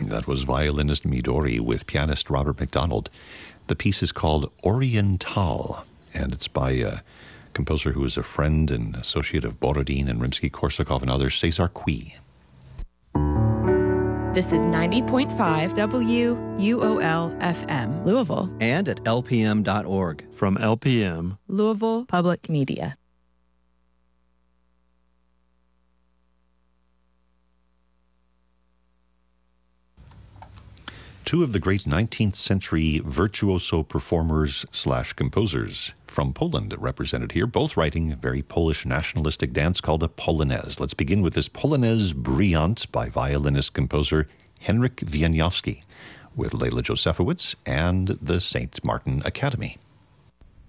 That was violinist Midori with pianist Robert McDonald. The piece is called Oriental, and it's by a composer who is a friend and associate of Borodin and Rimsky-Korsakov and others, César Cui. This is 90.5 WUOL-FM, Louisville. And at lpm.org. From LPM, Louisville Public Media. Two of the great 19th century virtuoso performers/composers from Poland represented here, both writing a very Polish nationalistic dance called a Polonaise. Let's begin with this Polonaise Brillante by violinist-composer Henryk Wieniawski with Leila Josefowicz and the St. Martin Academy.